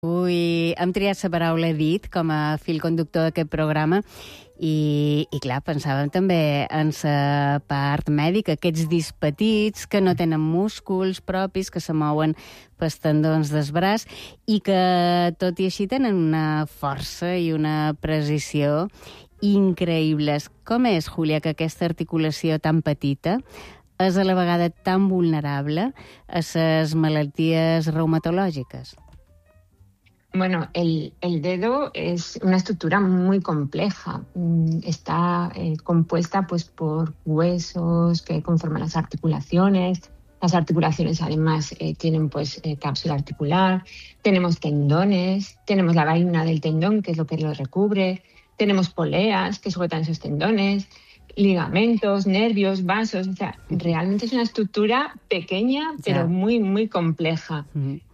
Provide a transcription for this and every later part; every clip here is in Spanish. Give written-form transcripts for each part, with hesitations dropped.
Ui, hem triat la paraula dit com a fil conductor d'aquest programa i clar, pensàvem també en la part mèdica, aquests dits petits que no tenen músculs propis, que se mouen pels tendons del braç i que, tot i així, tenen una força i una precisió increïbles. Com és, Júlia, que aquesta articulació tan petita és a la vegada tan vulnerable a les malalties reumatològiques? Bueno, el dedo es una estructura muy compleja. Está compuesta pues, por huesos que conforman las articulaciones. Las articulaciones además tienen pues, cápsula articular. Tenemos tendones, tenemos la vaina del tendón, que es lo que lo recubre. Tenemos poleas que sujetan esos tendones, ligamentos, nervios, vasos. O sea, realmente es una estructura pequeña, pero muy, muy compleja.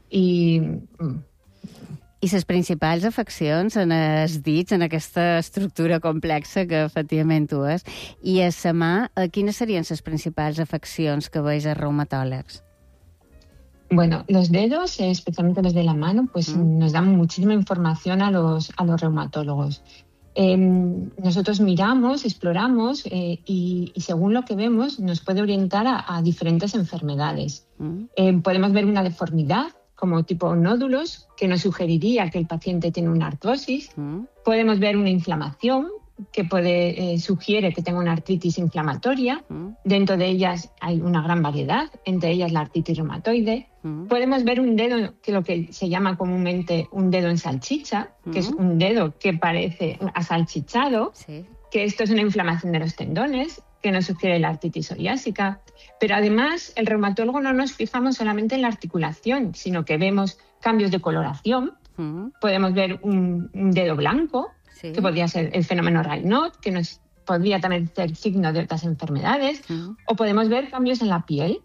I les principals afeccions en els dits, en aquesta estructura complexa que efectivament tu és, i a la mà, quines serien les principals afeccions que veus als reumatòlegs? Bueno, los dedos, especialmente los de la mano, pues nos dan muchísima información a los reumatólogos. Nosotros miramos, exploramos y según lo que vemos nos puede orientar a diferentes enfermedades. Podemos ver una deformidad, como tipo nódulos, que nos sugeriría que el paciente tiene una artrosis. Podemos ver una inflamación, que sugiere que tenga una artritis inflamatoria. Dentro de ellas hay una gran variedad, entre ellas la artritis reumatoide. Podemos ver un dedo, que lo que se llama comúnmente un dedo en salchicha, que es un dedo que parece asalchichado, que esto es una inflamación de los tendones, que nos sugiere la artritis psoriásica. Pero además, el reumatólogo no nos fijamos solamente en la articulación, sino que vemos cambios de coloración. Podemos ver un dedo blanco, que podría ser el fenómeno Raynaud, que nos podría también ser signo de otras enfermedades. O podemos ver cambios en la piel.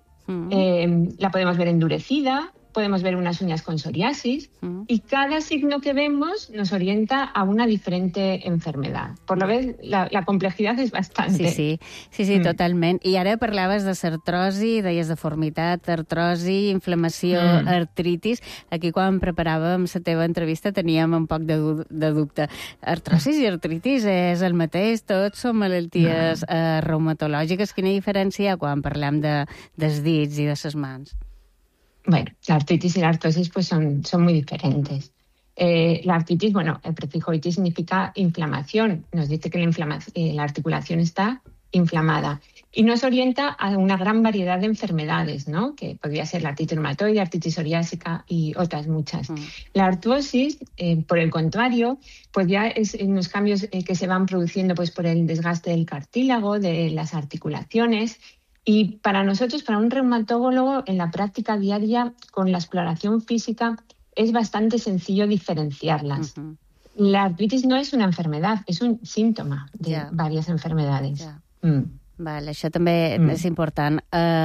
La podemos ver endurecida, podemos ver unas uñas con psoriasis y cada signo que vemos nos orienta a una diferente enfermedad. Por lo que la complejidad és bastante. Sí, totalment. I ara parlaves de l'artrosi, deies deformitat, artrosi, inflamació, artritis. Aquí quan preparàvem la teva entrevista teníem un poc de dubte. Artrosis i artritis és el mateix? Tots són malalties reumatològiques? Quina diferència hi ha quan parlem dels dits i de les mans? Bueno, la artritis y la artrosis pues son muy diferentes. La artritis, bueno, el prefijo itis significa inflamación. Nos dice que la articulación está inflamada y nos orienta a una gran variedad de enfermedades, ¿no? Que podría ser la artritis reumatoide, artritis psoriásica y otras muchas. La artrosis, por el contrario, pues ya es en los cambios que se van produciendo pues por el desgaste del cartílago, de las articulaciones. Y para nosotros, para un reumatólogo, en la práctica diaria, con la exploración física, es bastante sencillo diferenciarlas. La artritis no es una enfermedad, es un síntoma de varias enfermedades. Vale, això també és important.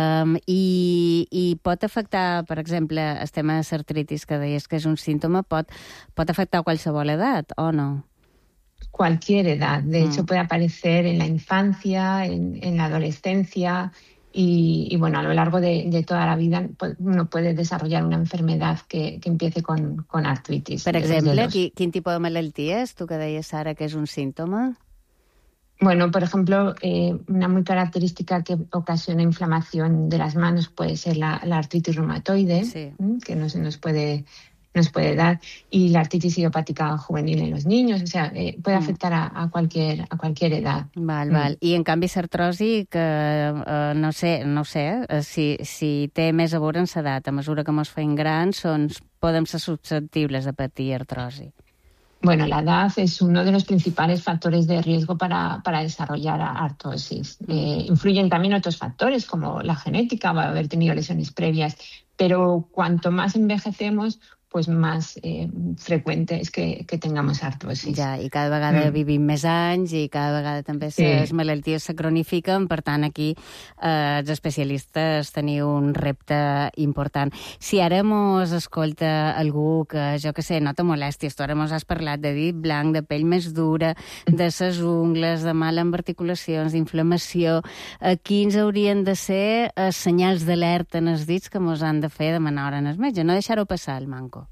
I pot afectar, per exemple, el tema de l'artritis, que deies que és un símptoma, pot afectar a qualsevol edat, o no? Cualquier edad. De hecho, puede aparecer en la infancia, en la adolescencia y bueno, a lo largo de toda la vida uno puede desarrollar una enfermedad que empiece con artritis. Per exemple, quin tipus de malalties? Tu que deies ara que és un símptoma. Bueno, por ejemplo, una muy característica que ocasiona inflamación de las manos puede ser la artritis reumatoide, que nos puede dar, y la artritis idiopática juvenil en los niños, o sea, puede afectar a cualquier edad. Val. I en canvi l'artrosi, que no sé si té més a veure amb l'edat. A mesura que ens fem grans, podem ser susceptibles de patir artrosi. Bueno, la edad es uno de los principales factores de riesgo para desarrollar artrosis. Influyen también otros factores, como la genética, o haber tenido lesiones previas, pero cuanto más envejecemos, pues más freqüente és que tengamos artrosis. Ja, i cada vegada vivim més anys i cada vegada també les malalties se cronifiquen, per tant aquí els especialistes teniu un repte important. Si ara mos escolta algú que, jo que sé, nota molèsties, tu ara mos has parlat de dit blanc, de pell més dura, de ses ungles, de mal amb articulacions, d'inflamació, quins haurien de ser senyals d'alerta en els dits que mos han de fer demanar hora en el metge, no deixar-ho passar el manco?